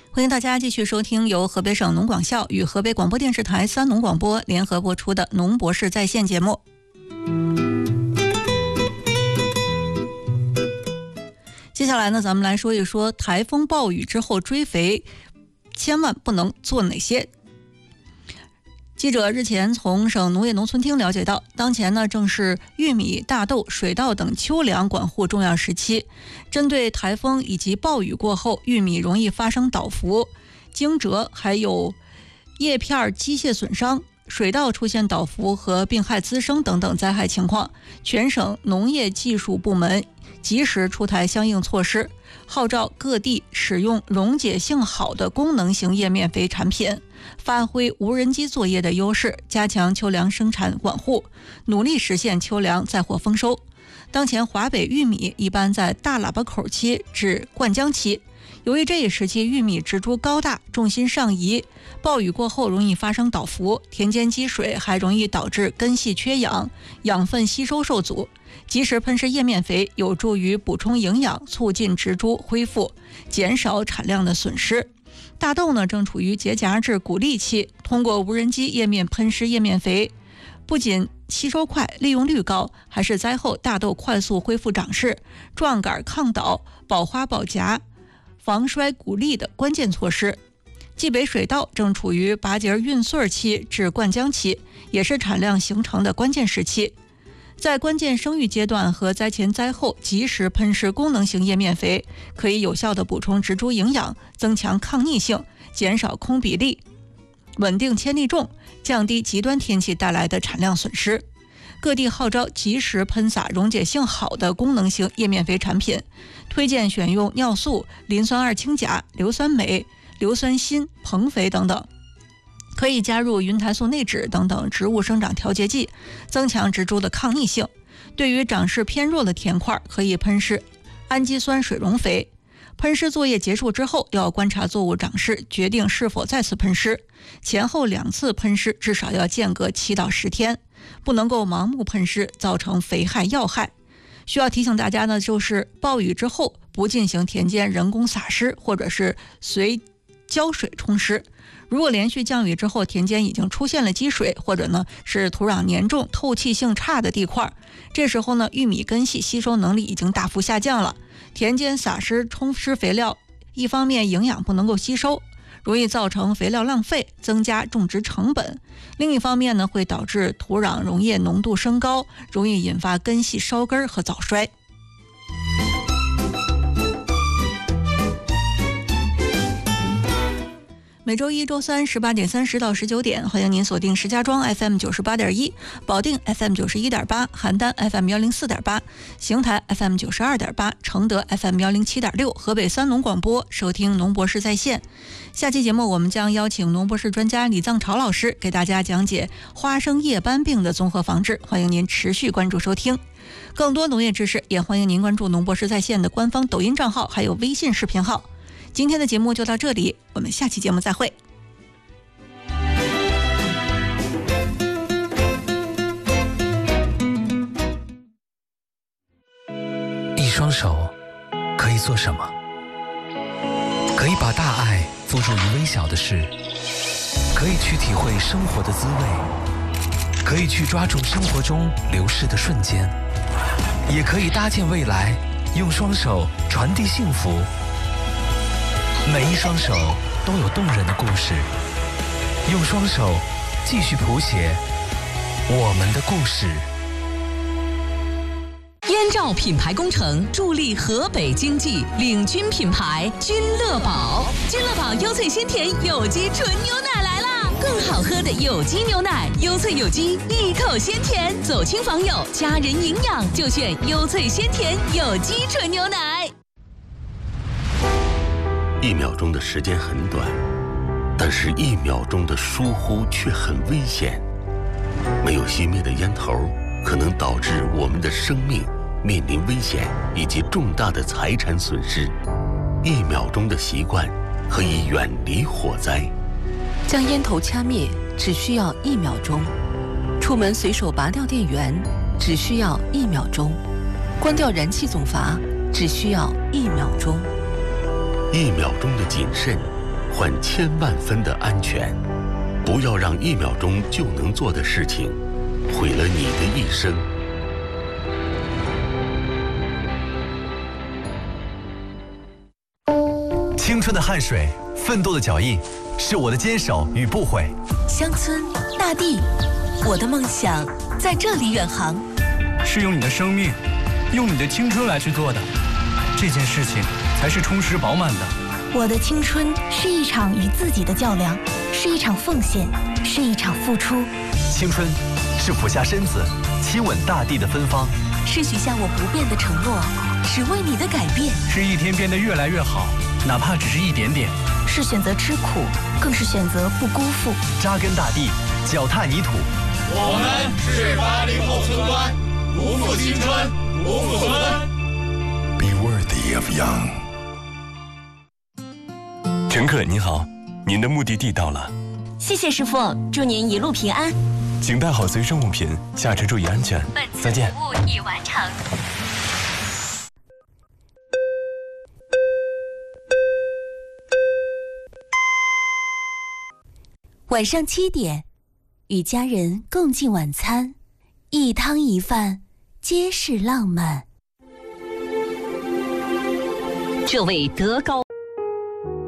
欢迎大家继续收听由河北省农广校与河北广播电视台3农广播联合播出的农博士在线节目。接下来呢，咱们来说一说台风暴雨之后追肥千万不能做哪些。记者日前从省农业农村厅了解到，当前呢正是玉米、大豆、水稻等秋粮管护重要时期。针对台风以及暴雨过后玉米容易发生倒伏、惊蛰，还有叶片机械损伤，水稻出现倒伏和病害滋生等等灾害情况，全省农业技术部门及时出台相应措施，号召各地使用溶解性好的功能型叶面肥产品，发挥无人机作业的优势，加强秋粮生产管护，努力实现秋粮载货丰收。当前华北玉米一般在大喇叭口期至灌浆期，由于这一时期玉米植株高大，重心上移，暴雨过后容易发生倒伏，田间积水还容易导致根系缺氧，养分吸收受阻。及时喷施叶面肥有助于补充营养，促进植株恢复，减少产量的损失。大豆呢正处于结荚至谷粒期，通过无人机叶面喷施叶面肥，不仅吸收快、利用率高，还是灾后大豆快速恢复长势、壮杆抗倒、保花保荚、防衰谷粒的关键措施。冀北水稻正处于拔节运穗期至灌浆期，也是产量形成的关键时期。在关键生育阶段和灾前灾后及时喷施功能型叶面肥，可以有效地补充植株营养，增强抗逆性，减少空比例，稳定铅粒重，降低极端天气带来的产量损失。各地号召及时喷洒溶解性好的功能型叶面肥产品，推荐选用尿素、磷酸二氢钾、硫酸镁、硫酸锌、硼肥等等，可以加入云台素内酯等等植物生长调节剂，增强植株的抗逆性。对于长势偏弱的田块，可以喷施氨基酸水溶肥。喷施作业结束之后，要观察作物长势，决定是否再次喷施。前后2次喷施至少要间隔7到10天，不能够盲目喷施，造成肥害药害。需要提醒大家呢，就是暴雨之后不进行田间人工撒施，或者是随浇水冲施。如果连续降雨之后田间已经出现了积水，或者呢是土壤黏重、透气性差的地块，这时候呢玉米根系吸收能力已经大幅下降了，田间撒施冲施肥料，一方面营养不能够吸收，容易造成肥料浪费，增加种植成本；另一方面呢会导致土壤溶液浓度升高，容易引发根系烧根和早衰。每周一、周三18点30到19点，欢迎您锁定石家庄 FM 98.1、保定 FM 91.8、邯郸 FM 104.8、邢台 FM 92.8、承德 FM 107.6，河北3农广播收听农博士在线。下期节目我们将邀请农博士专家李藏潮老师给大家讲解花生叶斑病的综合防治，欢迎您持续关注收听。更多农业知识也欢迎您关注农博士在线的官方抖音账号还有微信视频号。今天的节目就到这里，我们下期节目再会。 一双手可以做什么？可以把大爱付诸于微小的事，可以去体会生活的滋味，可以去抓住生活中流逝的瞬间，也可以搭建未来，用双手传递幸福。每一双手都有动人的故事，用双手继续谱写我们的故事。 燕赵品牌工程助力河北经济，领军品牌君乐宝。君乐宝优萃鲜甜有机纯牛奶来啦！更好喝的有机牛奶，优萃有机，一口鲜甜，走亲访友，家人营养就选优萃鲜甜有机纯牛奶。 1秒钟的时间很短，但是1秒钟的疏忽却很危险。没有熄灭的烟头，可能导致我们的生命面临危险以及重大的财产损失。1秒钟的习惯可以远离火灾。 将烟头掐灭只需要1秒钟，出门随手拔掉电源只需要1秒钟，关掉燃气总阀只需要1秒钟。 1秒钟的谨慎， 换1000万分的安全。不要让1秒钟就能做的事情毁了你的一生。 青春的汗水，奋斗的脚印，是我的坚守与不悔。 乡村大地，我的梦想在这里远航。 是用你的生命，用你的青春来去做的，这件事情才是充实饱满的。 我的青春是一场与自己的较量，是一场奉献，是一场付出。 青春是俯下身子亲吻大地的芬芳， 是许下我不变的承诺，只为你的改变。 是一天变得越来越好，哪怕只是一点点。 是选择吃苦，更是选择不辜负。 扎根大地，脚踏泥土。 我们是80后村官，不负青春，不负村。 Be worthy of young。 乘客您好，您的目的地到了。 谢谢师傅，祝您一路平安。 请带好随身物品，下车注意安全。再见。 本次服务已完成。晚上7点，与家人共进晚餐，一汤一饭，皆是浪漫。 这位德高